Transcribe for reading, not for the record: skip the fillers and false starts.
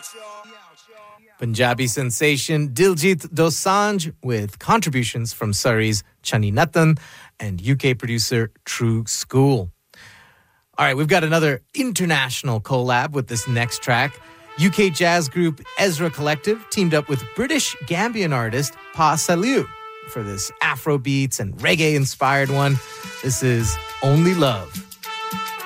Punjabi sensation Diljit Dosanjh with contributions from Surrey's Chani Nathan and UK producer True School. All right, we've got another international collab with this next track. UK jazz group Ezra Collective teamed up with British Gambian artist Pa Salieu for this Afrobeats and reggae-inspired one. This is Only Love.